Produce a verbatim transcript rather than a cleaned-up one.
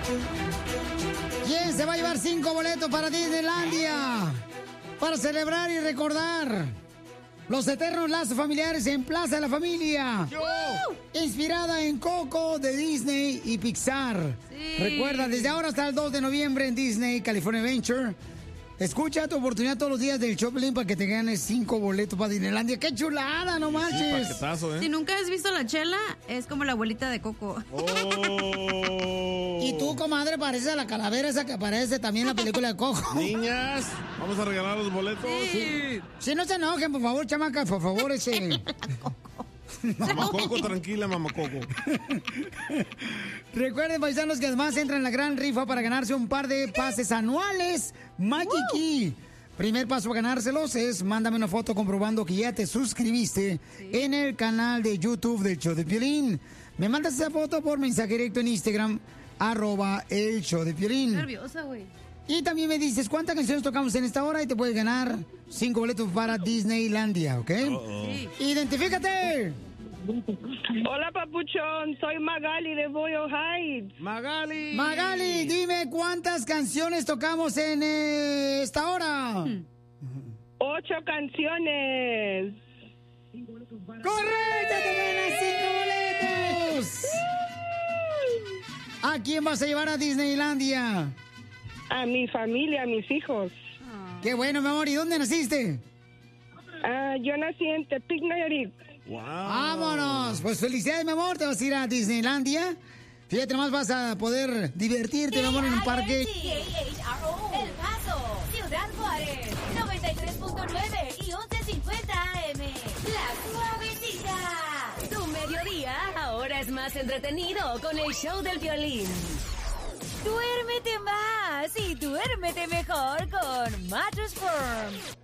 ¿Quién se va a llevar cinco boletos para Disneylandia? Para celebrar y recordar los eternos lazos familiares en Plaza de la Familia. ¡Yo! Inspirada en Coco de Disney y Pixar. Sí. Recuerda, desde ahora hasta el dos de noviembre en Disney, California Adventure. Escucha tu oportunidad todos los días del Choplin para que te ganes cinco boletos para Disneylandia. ¡Qué chulada, no manches! Paquetazo, ¿eh? Si nunca has visto la Chela, es como la abuelita de Coco. Oh. Y tú, comadre, pareces a la calavera esa que aparece también en la película de Coco. Niñas, vamos a regalar los boletos. Sí. Si no se enojen, por favor, chamacas, por favor, ese... Mamá Coco, tranquila, mamá Coco. Recuerden, paisanos, que además entran en la gran rifa para ganarse un par de pases anuales Magic Key. Primer paso para ganárselos es mándame una foto comprobando que ya te suscribiste sí. en el canal de YouTube del Show de Piolín. Me mandas esa foto por mensaje directo en Instagram, arroba el Show de Piolín. Nerviosa, güey. Y también me dices cuántas canciones tocamos en esta hora y te puedes ganar cinco boletos para Disneylandia, ¿ok? Sí. ¡Identifícate! Hola, papuchón. Soy Magali de Boyle Heights. Magali. Magali, dime cuántas canciones tocamos en eh, esta hora. Ocho canciones. ¡Correcto! ¡Te ganas cinco boletos! ¿A quién vas a llevar a Disneylandia? A mi familia, a mis hijos. ¡Qué bueno, mi amor! ¿Y dónde naciste? Uh, yo nací en Tepic, Nayarit. Wow. ¡Vámonos! Pues felicidades, mi amor. Te vas a ir a Disneylandia. Fíjate, nomás vas a poder divertirte, mi amor, en un parque. El Paso, Ciudad Juárez, noventa y tres punto nueve y once cincuenta A M. La Suavecita. Tu mediodía ahora es más entretenido con el show del violín. Duérmete más y duérmete mejor con Mattress Firm.